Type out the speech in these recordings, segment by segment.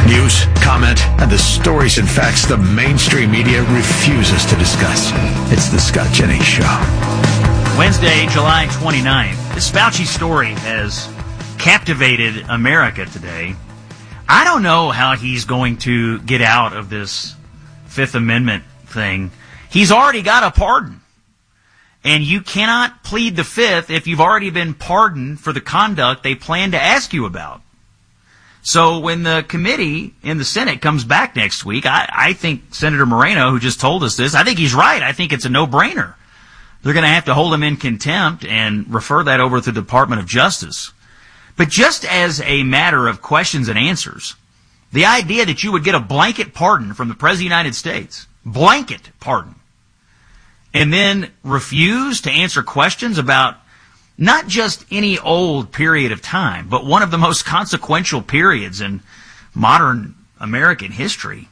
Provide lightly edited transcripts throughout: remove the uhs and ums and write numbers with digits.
News, comment, and the stories and facts the mainstream media refuses to discuss. It's the Scott Jennings Show. Wednesday, July 29th. This Fauci story has captivated America today. I don't know how he's going to get out of this Fifth Amendment thing. He's already got a pardon. And you cannot plead the Fifth if you've already been pardoned for the conduct they plan to ask you about. So when the committee in the Senate comes back next week, I think Senator Moreno, who just told us this, I think he's right. I think it's a no-brainer. They're going to have to hold him in contempt and refer that over to the Department of Justice. But just as a matter of questions and answers, the idea that you would get a blanket pardon from the President of the United States, blanket pardon, and then refuse to answer questions about not just any old period of time, but one of the most consequential periods in modern American history.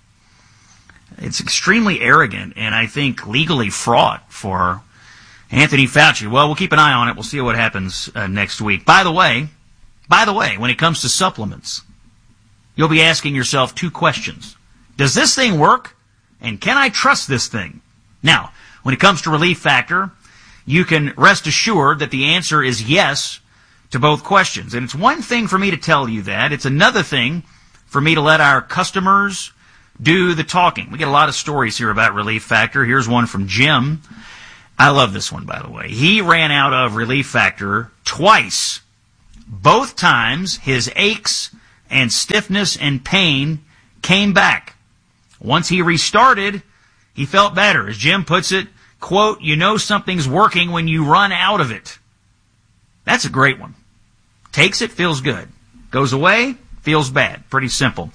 It's extremely arrogant and I think legally fraught for Anthony Fauci. Well, we'll keep an eye on it. We'll see what happens next week. By the way, when it comes to supplements, you'll be asking yourself two questions. Does this thing work? And can I trust this thing? Now, when it comes to Relief Factor, you can rest assured that the answer is yes to both questions. And it's one thing for me to tell you that. It's another thing for me to let our customers do the talking. We get a lot of stories here about Relief Factor. Here's one from Jim. I love this one, by the way. He ran out of Relief Factor twice. Both times, his aches and stiffness and pain came back. Once he restarted, he felt better. As Jim puts it, quote, you know something's working when you run out of it. That's a great one. Takes it, feels good. Goes away, feels bad. Pretty simple.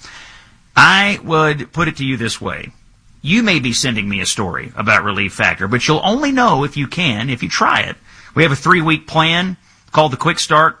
I would put it to you this way. You may be sending me a story about Relief Factor, but you'll only know if you can, if you try it. We have a 3-week plan called the Quick Start,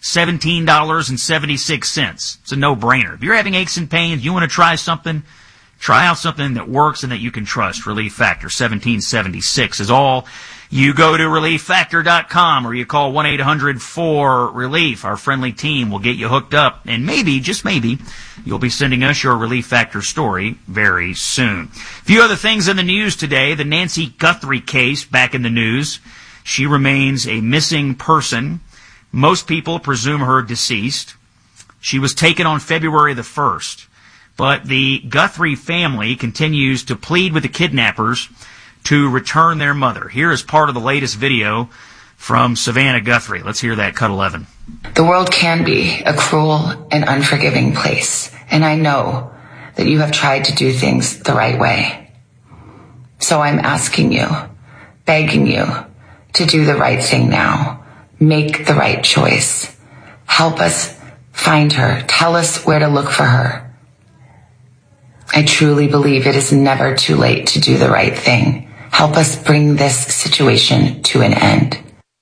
$17.76. It's a no-brainer. If you're having aches and pains, you want to try something, try out something that works and that you can trust. Relief Factor, $17.76 is all. You go to ReliefFactor.com or you call 1-800-4RELIEF. Our friendly team will get you hooked up, and maybe, just maybe, you'll be sending us your Relief Factor story very soon. A few other things in the news today. The Nancy Guthrie case back in the news. She remains a missing person. Most people presume her deceased. She was taken on February the 1st. But the Guthrie family continues to plead with the kidnappers to return their mother. Here is part of the latest video from Savannah Guthrie. Let's hear that, cut 11. The world can be a cruel and unforgiving place, and I know that you have tried to do things the right way. So I'm asking you, begging you, to do the right thing now. Make the right choice. Help us find her. Tell us where to look for her. I truly believe it is never too late to do the right thing. Help us bring this situation to an end.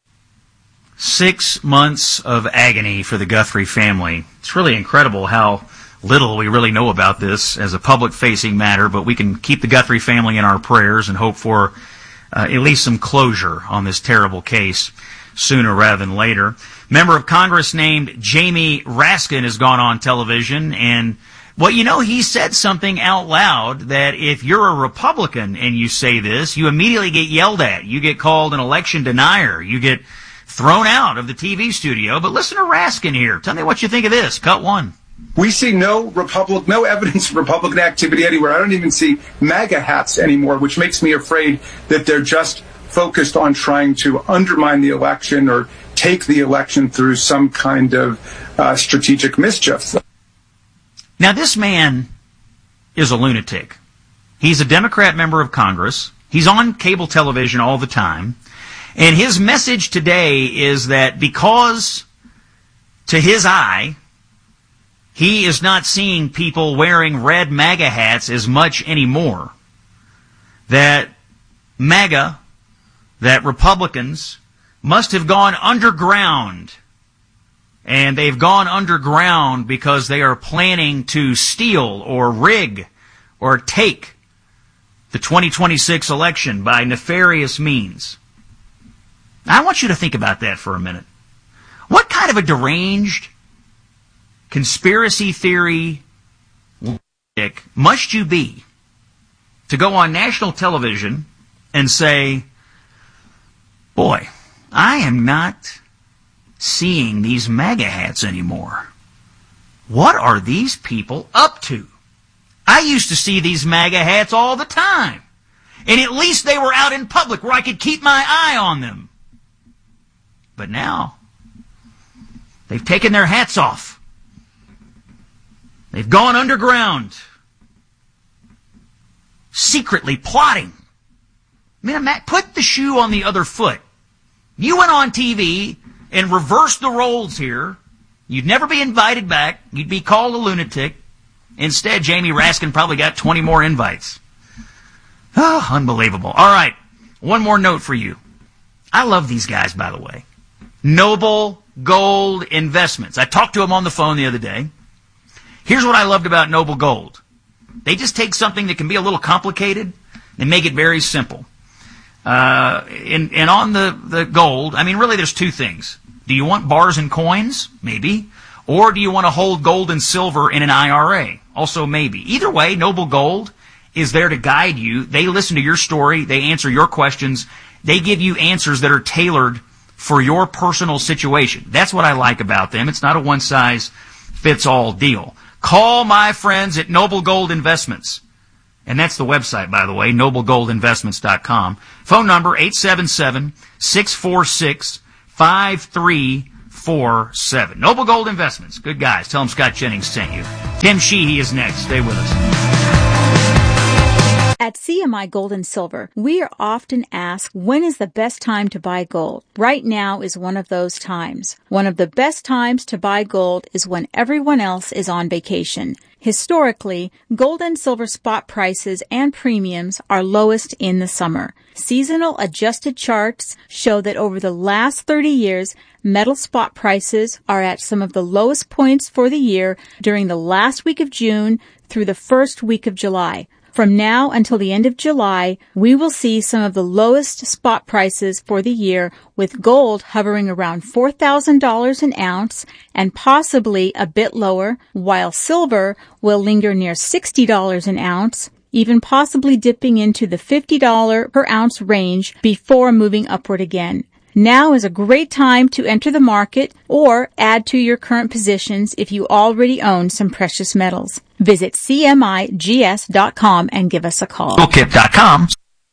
6 months of agony for the Guthrie family. It's really incredible how little we really know about this as a public-facing matter, but we can keep the Guthrie family in our prayers and hope for at least some closure on this terrible case sooner rather than later. Member of Congress named Jamie Raskin has gone on television, and well, you know, he said something out loud that if you're a Republican and you say this, you immediately get yelled at. You get called an election denier. You get thrown out of the TV studio. But listen to Raskin here. Tell me what you think of this. Cut 1. We see no evidence of Republican activity anywhere. I don't even see MAGA hats anymore, which makes me afraid that they're just focused on trying to undermine the election or take the election through some kind of strategic mischief. Now, this man is a lunatic. He's a Democrat member of Congress. He's on cable television all the time. And his message today is that because, to his eye, he is not seeing people wearing red MAGA hats as much anymore, that MAGA, that Republicans must have gone underground. And they've gone underground because they are planning to steal or rig or take the 2026 election by nefarious means. I want you to think about that for a minute. What kind of a deranged conspiracy theory must you be to go on national television and say, boy, I am not seeing these MAGA hats anymore. What are these people up to? I used to see these MAGA hats all the time. And at least they were out in public where I could keep my eye on them. But now, they've taken their hats off. They've gone underground. Secretly plotting. Man, Matt, put the shoe on the other foot. You went on TV and reversed the roles here. You'd never be invited back. You'd be called a lunatic. Instead, Jamie Raskin probably got 20 more invites. Oh, unbelievable. All right, one more note for you. I love these guys, by the way. Noble Gold Investments. I talked to them on the phone the other day. Here's what I loved about Noble Gold. They just take something that can be a little complicated and make it very simple. And on the gold, I mean, really there's two things. Do you want bars and coins? Maybe. Or do you want to hold gold and silver in an IRA? Also maybe. Either way, Noble Gold is there to guide you. They listen to your story. They answer your questions. They give you answers that are tailored for your personal situation. That's what I like about them. It's not a one-size-fits-all deal. Call my friends at Noble Gold Investments. And that's the website, by the way, noblegoldinvestments.com. Phone number 877-646-5347. Noble Gold Investments. Good guys. Tell them Scott Jennings sent you. Tim Sheehy is next. Stay with us. At CMI Gold and Silver, we are often asked, when is the best time to buy gold? Right now is one of those times. One of the best times to buy gold is when everyone else is on vacation. Historically, gold and silver spot prices and premiums are lowest in the summer. Seasonal adjusted charts show that over the last 30 years, metal spot prices are at some of the lowest points for the year during the last week of June through the first week of July. From now until the end of July, we will see some of the lowest spot prices for the year, with gold hovering around $4,000 an ounce and possibly a bit lower, while silver will linger near $60 an ounce, even possibly dipping into the $50 per ounce range before moving upward again. Now is a great time to enter the market or add to your current positions if you already own some precious metals. Visit CMIGS.com and give us a call. Toolkit.com.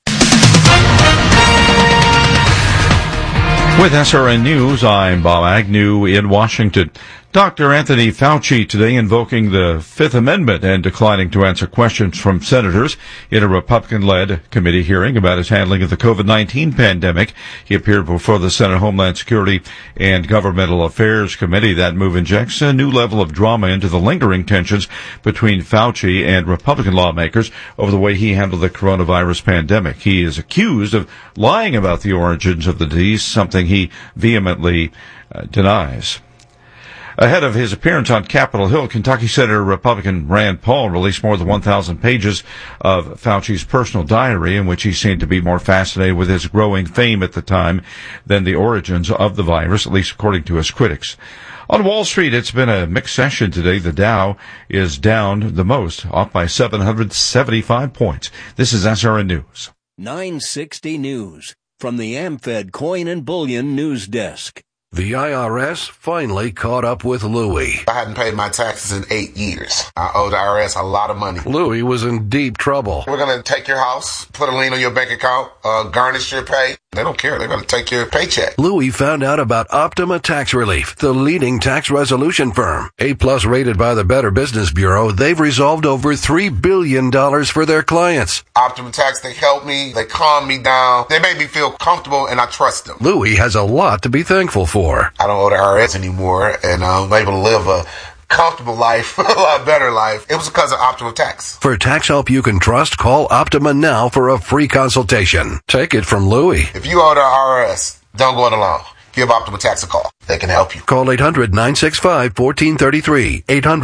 With SRN News, I'm Bob Agnew in Washington. Dr. Anthony Fauci today invoking the Fifth Amendment and declining to answer questions from senators in a Republican-led committee hearing about his handling of the COVID-19 pandemic. He appeared before the Senate Homeland Security and Governmental Affairs Committee. That move injects a new level of drama into the lingering tensions between Fauci and Republican lawmakers over the way he handled the coronavirus pandemic. He is accused of lying about the origins of the disease, something he vehemently denies. Ahead of his appearance on Capitol Hill, Kentucky Senator Republican Rand Paul released more than 1,000 pages of Fauci's personal diary, in which he seemed to be more fascinated with his growing fame at the time than the origins of the virus, at least according to his critics. On Wall Street, it's been a mixed session today. The Dow is down the most, off by 775 points. This is SRN News. 960 News from the AmFed Coin and Bullion News Desk. The IRS finally caught up with Louie. I hadn't paid my taxes in 8 years. I owe the IRS a lot of money. Louie was in deep trouble. We're going to take your house, put a lien on your bank account, garnish your pay. They don't care. They're going to take your paycheck. Louie found out about Optima Tax Relief, the leading tax resolution firm. A-plus rated by the Better Business Bureau, they've resolved over $3 billion for their clients. Optima Tax, they help me. They calm me down. They make me feel comfortable, and I trust them. Louie has a lot to be thankful for. I don't owe the IRS anymore, and I'm able to live a comfortable life, a lot better life. It was because of Optima Tax. For tax help you can trust, call Optima now for a free consultation. Take it from Louie. If you owe the IRS, don't go it alone. Give Optima Tax a call. They can help you. Call 800-965-1433.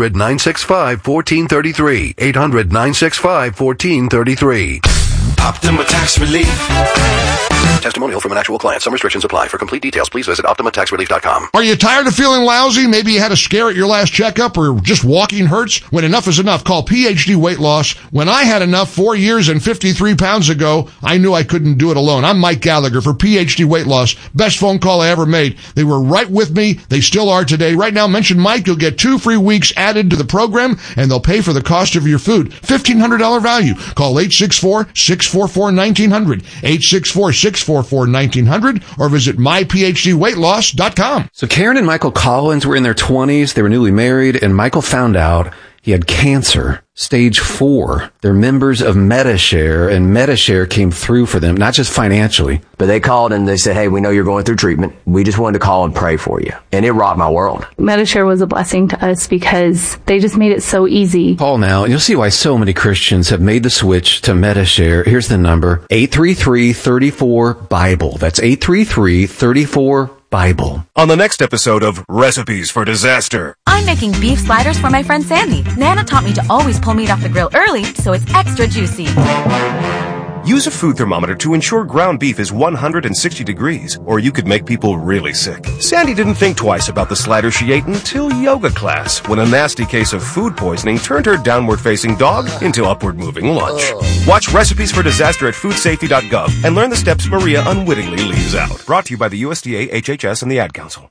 800-965-1433. 800-965-1433. Optima Tax Relief. testimonial from an actual client. Some restrictions apply. For complete details, please visit OptimaTaxRelief.com. Are you tired of feeling lousy? Maybe you had a scare at your last checkup or just walking hurts? When enough is enough, call PhD Weight Loss. When I had enough 4 years and 53 pounds ago, I knew I couldn't do it alone. I'm Mike Gallagher for PhD Weight Loss. Best phone call I ever made. They were right with me. They still are today. Right now, mention Mike. You'll get 2 free weeks added to the program, and they'll pay for the cost of your food. $1,500 value. Call 864-644-1900. 864-644-1900 or visit myphdweightloss.com. So Karen and Michael Collins were in their 20s. They were newly married, and Michael found out he had cancer, stage 4. They're members of Medi-Share, and Medi-Share came through for them, not just financially. But they called and they said, hey, we know you're going through treatment. We just wanted to call and pray for you. And it rocked my world. Medi-Share was a blessing to us because they just made it so easy. Call now, and you'll see why so many Christians have made the switch to Medi-Share. Here's the number, 833-34-BIBLE. That's 833-34-BIBLE. On the next episode of Recipes for Disaster. I'm making beef sliders for my friend Sandy. Nana taught me to always pull meat off the grill early so it's extra juicy. Use a food thermometer to ensure ground beef is 160 degrees, or you could make people really sick. Sandy didn't think twice about the slider she ate until yoga class, when a nasty case of food poisoning turned her downward-facing dog into upward-moving lunch. Watch Recipes for Disaster at foodsafety.gov and learn the steps Maria unwittingly leaves out. Brought to you by the USDA, HHS, and the Ad Council.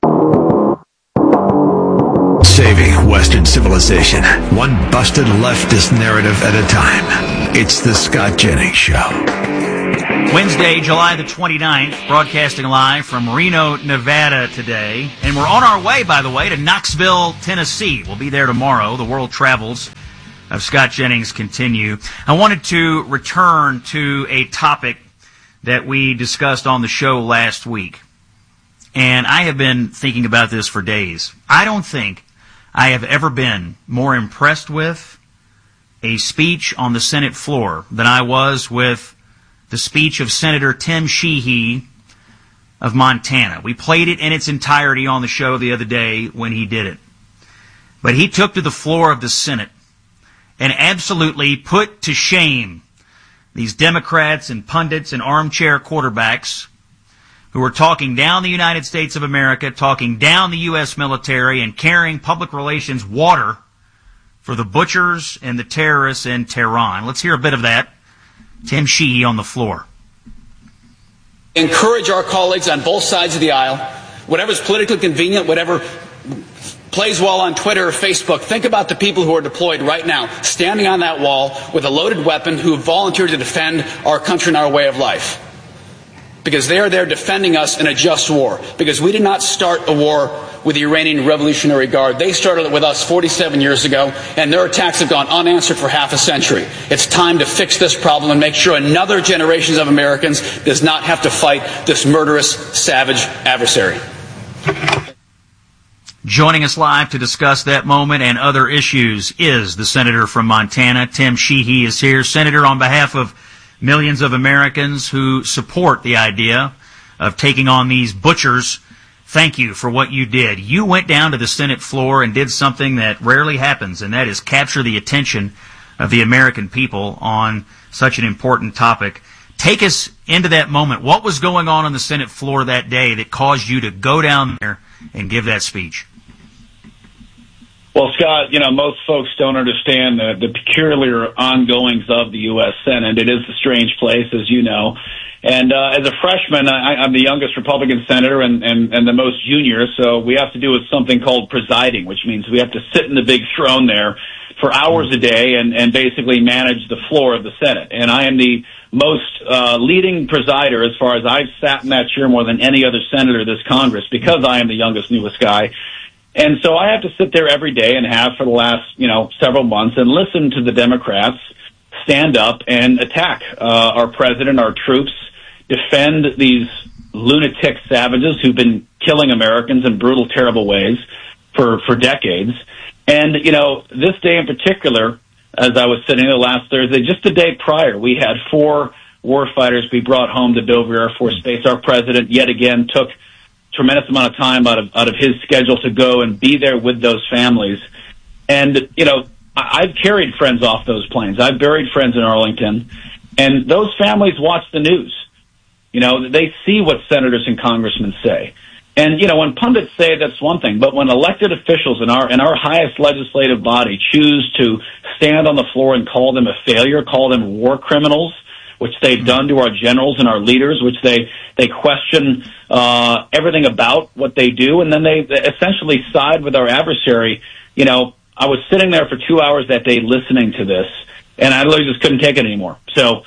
Saving Western civilization, one busted leftist narrative at a time. It's the Scott Jennings Show. Wednesday, July the 29th, broadcasting live from Reno, Nevada today. And we're on our way, by the way, to Knoxville, Tennessee. We'll be there tomorrow. The world travels of Scott Jennings continue. I wanted to return to a topic that we discussed on the show last week. And I have been thinking about this for days. I don't think I have ever been more impressed with a speech on the Senate floor than I was with the speech of Senator Tim Sheehy of Montana. We played it in its entirety on the show the other day when he did it. But he took to the floor of the Senate and absolutely put to shame these Democrats and pundits and armchair quarterbacks who are talking down the United States of America, talking down the U.S. military, and carrying public relations water for the butchers and the terrorists in Tehran. Let's hear a bit of that. Tim Sheehy on the floor. Encourage our colleagues on both sides of the aisle, whatever's politically convenient, whatever plays well on Twitter or Facebook. Think about the people who are deployed right now, standing on that wall with a loaded weapon, who have volunteered to defend our country and our way of life. Because they are there defending us in a just war. Because we did not start a war with the Iranian Revolutionary Guard. They started it with us 47 years ago, and their attacks have gone unanswered for half a century. It's time to fix this problem and make sure another generation of Americans does not have to fight this murderous, savage adversary. Joining us live to discuss that moment and other issues is the senator from Montana. Tim Sheehy is here. Senator, on behalf of millions of Americans who support the idea of taking on these butchers, thank you for what you did. You went down to the Senate floor and did something that rarely happens, and that is capture the attention of the American people on such an important topic. Take us into that moment. What was going on the Senate floor that day that caused you to go down there and give that speech? Well, Scott, most folks don't understand the peculiar ongoings of the U.S. Senate. It is a strange place, as you know. And as a freshman, I'm the youngest Republican senator and the most junior, so we have to do something called presiding, which means we have to sit in the big throne there for hours a day and basically manage the floor of the Senate. And I am the most leading presider as far as I've sat in that chair more than any other senator this Congress, because I am the youngest, newest guy. And so I have to sit there every day and have for the last, several months and listen to the Democrats stand up and attack our president, our troops, defend these lunatic savages who've been killing Americans in brutal, terrible ways for decades. And, this day in particular, as I was sitting there last Thursday, just the day prior, we had 4 warfighters be brought home to Dover Air Force Base. Our president yet again took tremendous amount of time out of his schedule to go and be there with those families. And, I've carried friends off those planes. I've buried friends in Arlington. And those families watch the news. You know, they see what senators and congressmen say. And, you know, when pundits say that's one thing, but when elected officials in our highest legislative body choose to stand on the floor and call them a failure, call them war criminals, which they've done to our generals and our leaders, which they question everything about what they do, and then they essentially side with our adversary. You know, I was sitting there for 2 hours that day listening to this, and I literally just couldn't take it anymore. So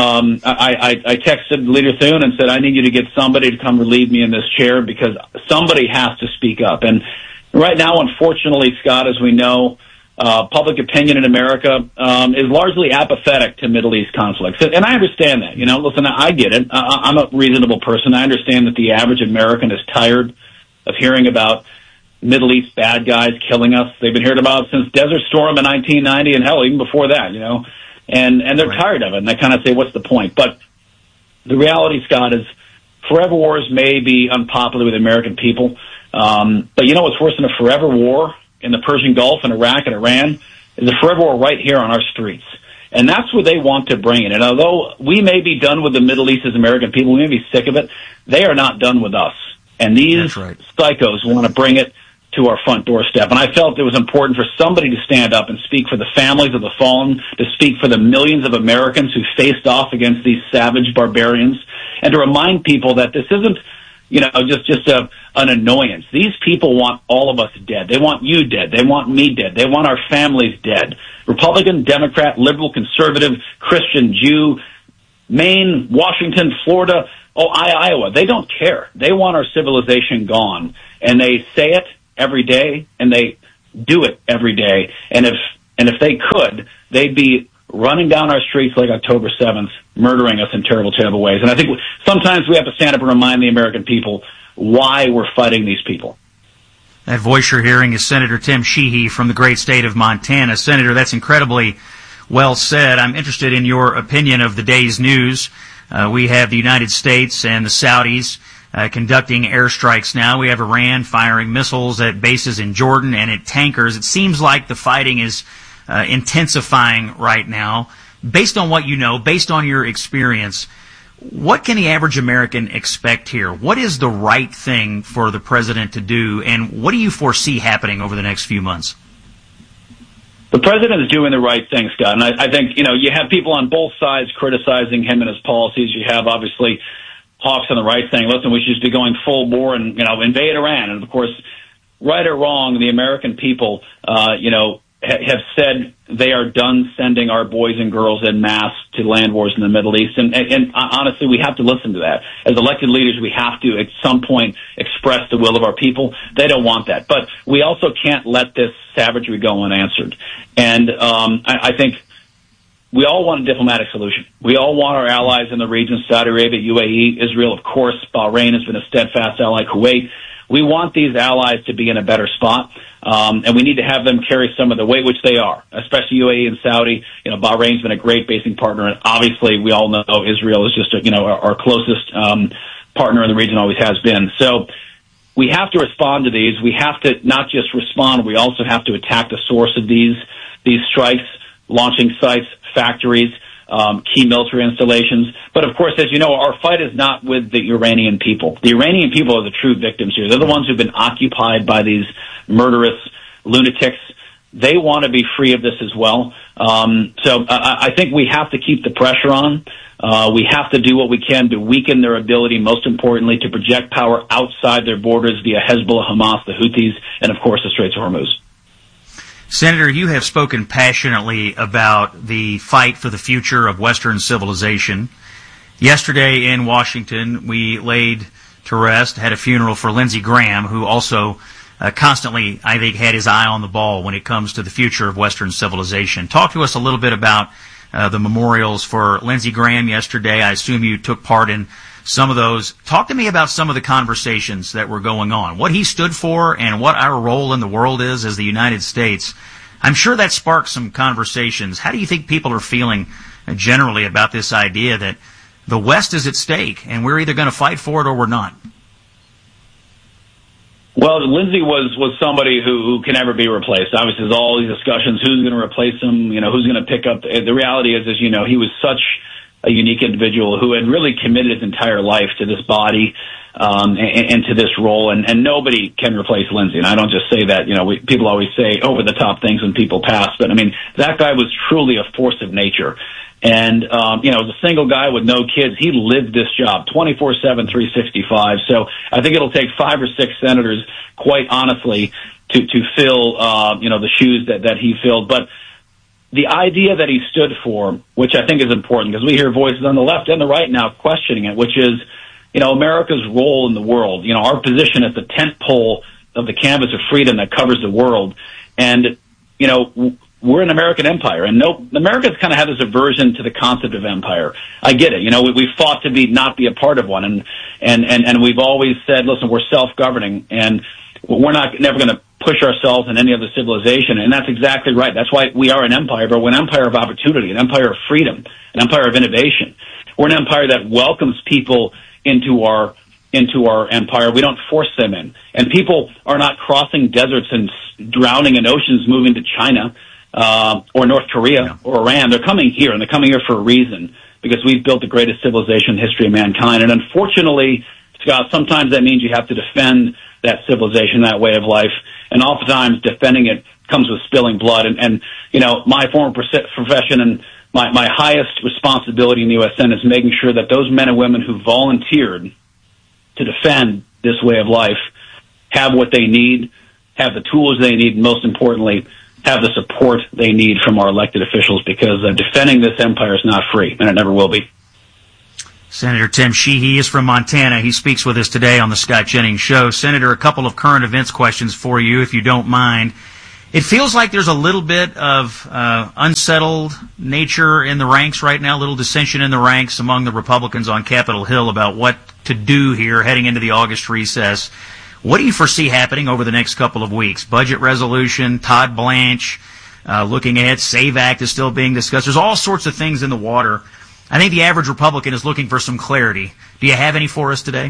I texted Leader Thune and said, I need you to get somebody to come relieve me in this chair because somebody has to speak up. And right now, unfortunately, Scott, as we know, public opinion in America is largely apathetic to Middle East conflicts. And I understand that. You know, listen, I get it. I'm a reasonable person. I understand that the average American is tired of hearing about Middle East bad guys killing us. They've been hearing about it since Desert Storm in 1990 and hell, even before that, you know. And they're tired of it, and they kind of say, what's the point? But the reality, Scott, is forever wars may be unpopular with the American people, but you know what's worse than a forever war in the Persian Gulf and Iraq and Iran is a forever war right here on our streets. And that's what they want to bring in. And although we may be done with the Middle East as American people, we may be sick of it, they are not done with us. And these psychos want to bring it to our front doorstep. And I felt it was important for somebody to stand up and speak for the families of the fallen, to speak for the millions of Americans who faced off against these savage barbarians, and to remind people that this isn't, you know, just an annoyance. These people want all of us dead. They want you dead. They want me dead. They want our families dead. Republican, Democrat, liberal, conservative, Christian, Jew, Maine, Washington, Florida, Iowa. They don't care. They want our civilization gone. And they say it every day, and they do it every day. And if they could, they'd be running down our streets like October 7th, murdering us in terrible, terrible ways. And I think sometimes we have to stand up and remind the American people why we're fighting these people. That voice you're hearing is Senator Tim Sheehy from the great state of Montana. Senator, that's incredibly well said. I'm interested in your opinion of the day's news. We have the United States and the Saudis conducting airstrikes now. We have Iran firing missiles at bases in Jordan and at tankers. It seems like the fighting is intensifying right now. Based on what you know, based on your experience, what can the average American expect here? What is the right thing for the president to do, and what do you foresee happening over the next few months? The president is doing the right thing, Scott, and I think, you know, you have people on both sides criticizing him and his policies. You have, obviously, hawks on the right saying, listen, we should just be going full bore and, you know, invade Iran. And, of course, right or wrong, the American people, you know, have said they are done sending our boys and girls en masse to land wars in the Middle East. And honestly, we have to listen to that. As elected leaders, we have to, at some point, express the will of our people. They don't want that. But we also can't let this savagery go unanswered. And I think we all want a diplomatic solution. We all want our allies in the region, Saudi Arabia, UAE, Israel, of course. Bahrain has been a steadfast ally, Kuwait. We want these allies to be in a better spot, and we need to have them carry some of the weight, which they are, especially UAE and Saudi. You know, Bahrain's been a great basing partner, and obviously we all know Israel is just, our closest partner in the region, always has been. So we have to respond to these. We have to not just respond, we also have to attack the source of these strikes, launching sites, factories, key military installations. But of course, as you know, our fight is not with the Iranian people. The Iranian people are the true victims here. They're the ones who've been occupied by these murderous lunatics. They want to be free of this as well. So I think we have to keep the pressure on. We have to do what we can to weaken their ability, most importantly, to project power outside their borders via Hezbollah, Hamas, the Houthis, and of course the Straits of Hormuz. Senator, you have spoken passionately about the fight for the future of Western civilization. Yesterday in Washington, we laid to rest, had a funeral for Lindsey Graham, who also constantly, I think, had his eye on the ball when it comes to the future of Western civilization. Talk to us a little bit about the memorials for Lindsey Graham yesterday. I assume you took part in some of those. Talk to me about some of the conversations that were going on, what he stood for and what our role in the world is as the United States. I'm sure that sparked some conversations. How do you think people are feeling generally about this idea that the West is at stake and we're either going to fight for it or we're not? Well, Lindsey was somebody who can never be replaced. Obviously, there's all these discussions, who's going to replace him, who's going to pick up. The reality is, as you know, he was such a unique individual who had really committed his entire life to this body and to this role, and nobody can replace Lindsey. And I don't just say that, people always say over-the-top things when people pass, but I mean, that guy was truly a force of nature. And, as a single guy with no kids, he lived this job 24/7, 365. So I think it'll take 5 or 6 senators, quite honestly, to fill, the shoes that he filled. But the idea that he stood for, which I think is important, because we hear voices on the left and the right now questioning it, which is, America's role in the world, our position as the tent pole of the canvas of freedom that covers the world. And, we're an American empire, and America's kind of had this aversion to the concept of empire. I get it. We fought to not be a part of one, and we've always said, listen, we're self-governing, and we're never going to push ourselves in any other civilization. And that's exactly right. That's why we are an empire, but we're an empire of opportunity, an empire of freedom, an empire of innovation. We're an empire that welcomes people into our empire. We don't force them in. And people are not crossing deserts and drowning in oceans, moving to China or North Korea or Iran. They're coming here, and they're coming here for a reason, because we've built the greatest civilization in the history of mankind. And unfortunately, Scott, sometimes that means you have to defend that civilization, that way of life, and oftentimes defending it comes with spilling blood. And my former profession and my highest responsibility in the U.S. Senate is making sure that those men and women who volunteered to defend this way of life have what they need, have the tools they need, and most importantly, have the support they need from our elected officials, because defending this empire is not free, and it never will be. Senator Tim Sheehy is from Montana. He speaks with us today on the Scott Jennings Show. Senator, a couple of current events questions for you, if you don't mind. It feels like there's a little bit of unsettled nature in the ranks right now, a little dissension in the ranks among the Republicans on Capitol Hill about what to do here heading into the August recess. What do you foresee happening over the next couple of weeks? Budget resolution, Todd Blanche, looking ahead, SAVE Act is still being discussed. There's all sorts of things in the water. I think the average Republican is looking for some clarity. Do you have any for us today?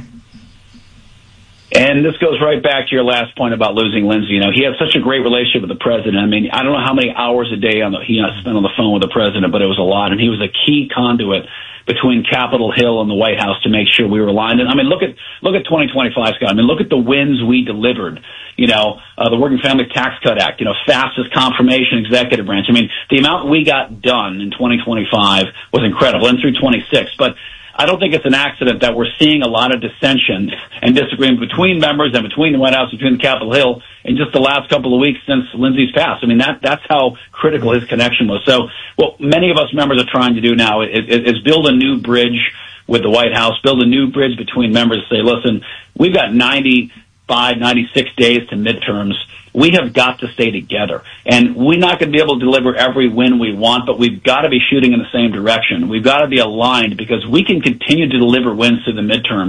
And this goes right back to your last point about losing Lindsey. He had such a great relationship with the president. I mean, I don't know how many hours a day he spent on the phone with the president, but it was a lot. And he was a key conduit between Capitol Hill and the White House to make sure we were aligned. And I mean, look at 2025, Scott. I mean, look at the wins we delivered. The Working Family Tax Cut Act, fastest confirmation executive branch. I mean, the amount we got done in 2025 was incredible, and through 26. But I don't think it's an accident that we're seeing a lot of dissension and disagreement between members and between the White House, between Capitol Hill, in just the last couple of weeks since Lindsey's passed. I mean, that's how critical his connection was. So what many of us members are trying to do now is build a new bridge with the White House, build a new bridge between members, say, listen, we've got 95, 96 days to midterms. We have got to stay together. And we're not going to be able to deliver every win we want, but we've got to be shooting in the same direction. We've got to be aligned, because we can continue to deliver wins through the midterms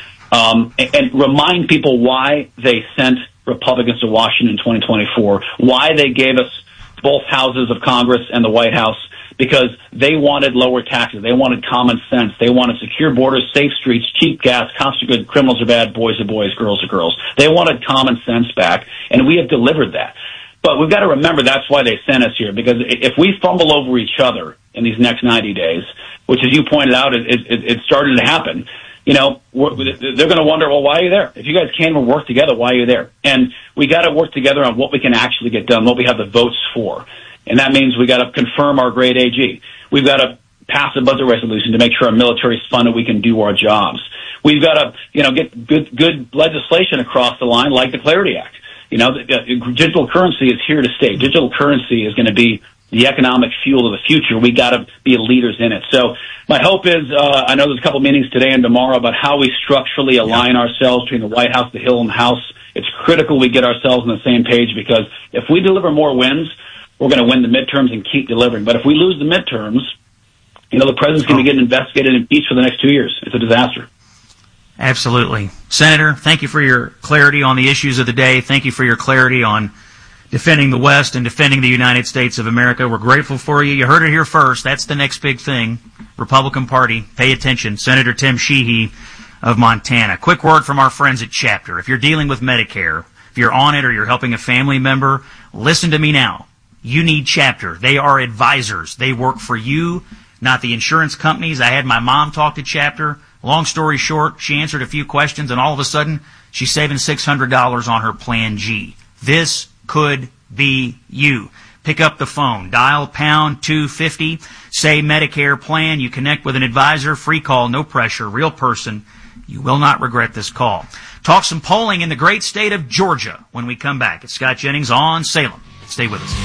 and remind people why they sent Republicans to Washington in 2024, why they gave us both houses of Congress and the White House, because they wanted lower taxes. They wanted common sense. They wanted secure borders, safe streets, cheap gas, cops are good, criminals are bad, boys are boys, girls are girls. They wanted common sense back, and we have delivered that. But we've got to remember that's why they sent us here, because if we fumble over each other in these next 90 days, which, as you pointed out, it started to happen, they're going to wonder, well, why are you there? If you guys can't even work together, why are you there? And we got to work together on what we can actually get done, what we have the votes for. And that means we got to confirm our great AG. We've got to pass a budget resolution to make sure our military is funded, we can do our jobs. We've got to, get good legislation across the line, like the Clarity Act. Digital currency is here to stay. Digital currency is going to be the economic fuel of the future. We got to be leaders in it. So my hope is, I know there's a couple meetings today and tomorrow about how we structurally align ourselves between the White House, the Hill, and the House. It's critical we get ourselves on the same page, because if we deliver more wins, we're going to win the midterms and keep delivering. But if we lose the midterms, the president's going to be getting investigated and impeached for the next 2 years. It's a disaster. Absolutely. Senator, thank you for your clarity on the issues of the day. Thank you for your clarity on defending the West and defending the United States of America. We're grateful for you. You heard it here first. That's the next big thing. Republican Party, pay attention. Senator Tim Sheehy of Montana. Quick word from our friends at Chapter. If you're dealing with Medicare, if you're on it or you're helping a family member, listen to me now. You need Chapter. They are advisors. They work for you. not the insurance companies. I had my mom talk to Chapter. Long story short, she answered a few questions, and all of a sudden, she's saving $600 on her Plan G. This could be you. Pick up the phone, dial pound 250, say Medicare plan. You connect with an advisor, free call, no pressure, real person. You will not regret this call. Talk some polling in the great state of Georgia when we come back. It's Scott Jennings on Salem. Stay with us.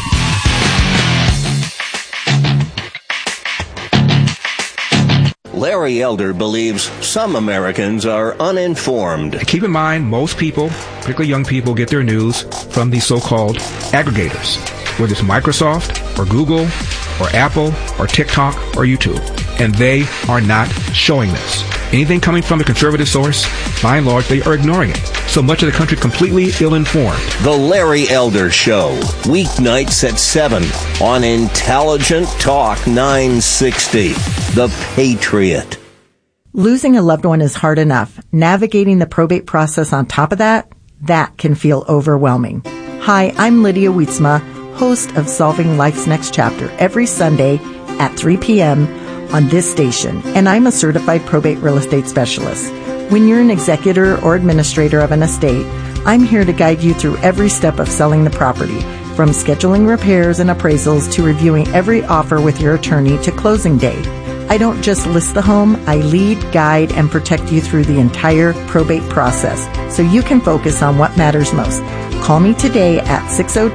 Larry Elder believes some Americans are uninformed. Keep in mind, most people, particularly young people, get their news from these so-called aggregators, whether it's Microsoft or Google or Apple or TikTok or YouTube. And they are not showing this. Anything coming from a conservative source, by and large, they are ignoring it. So much of the country completely ill-informed. The Larry Elder Show, weeknights at 7 on Intelligent Talk 960. The Patriot. Losing a loved one is hard enough. Navigating the probate process on top of that can feel overwhelming. Hi, I'm Lydia Wietzma, host of Solving Life's Next Chapter, every Sunday at 3 p.m. on this station, and I'm a certified probate real estate specialist. When you're an executor or administrator of an estate, I'm here to guide you through every step of selling the property, from scheduling repairs and appraisals to reviewing every offer with your attorney to closing day. I don't just list the home, I lead, guide, and protect you through the entire probate process so you can focus on what matters most. Call me today at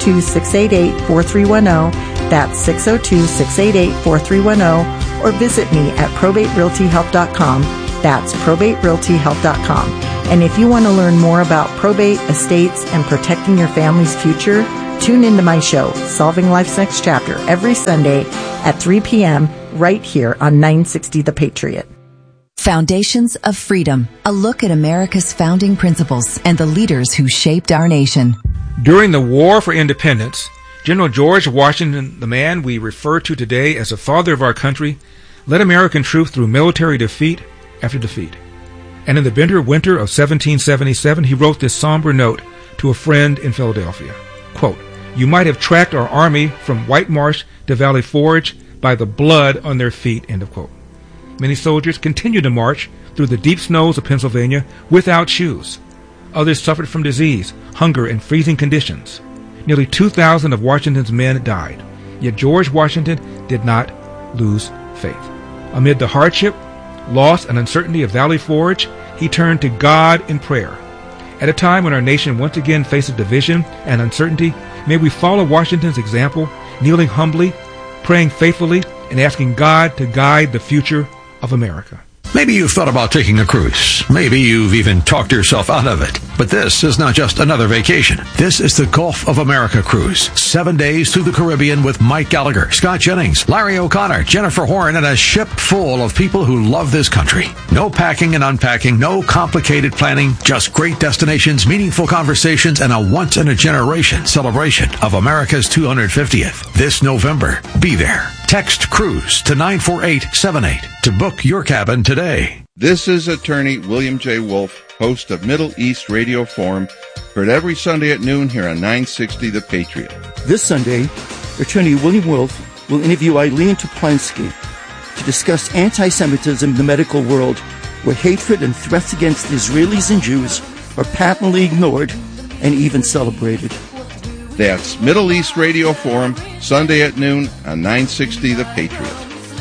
602-688-4310. That's 602-688-4310. Or visit me at probaterealtyhelp.com. That's probaterealtyhelp.com. And if you want to learn more about probate, estates, and protecting your family's future, tune into my show, Solving Life's Next Chapter, every Sunday at 3 p.m. right here on 960 The Patriot. Foundations of Freedom, a look at America's founding principles and the leaders who shaped our nation. During the War for Independence, General George Washington, the man we refer to today as the father of our country, led American troops through military defeat after defeat. And in the bitter winter of 1777, he wrote this somber note to a friend in Philadelphia. Quote, "You might have tracked our army from White Marsh to Valley Forge by the blood on their feet," end of quote. Many soldiers continued to march through the deep snows of Pennsylvania without shoes. Others suffered from disease, hunger, and freezing conditions. Nearly 2,000 of Washington's men died. Yet George Washington did not lose faith. Amid the hardship, loss, and uncertainty of Valley Forge, he turned to God in prayer. At a time when our nation once again faces division and uncertainty, may we follow Washington's example, kneeling humbly, praying faithfully, and asking God to guide the future of America. Maybe you've thought about taking a cruise. Maybe you've even talked yourself out of it. But this is not just another vacation. This is the Gulf of America cruise. 7 days through the Caribbean with Mike Gallagher, Scott Jennings, Larry O'Connor, Jennifer Horn, and a ship full of people who love this country. No packing and unpacking, no complicated planning, just great destinations, meaningful conversations, and a once-in-a-generation celebration of America's 250th. This November, be there. Text CRUISE to 94878 to book your cabin today. This is attorney William J. Wolf, host of Middle East Radio Forum, heard every Sunday at noon here on 960 The Patriot. This Sunday, attorney William Wolf will interview Eileen Toplinsky to discuss anti-Semitism in the medical world, where hatred and threats against Israelis and Jews are patently ignored and even celebrated. That's Middle East Radio Forum, Sunday at noon on 960 The Patriot.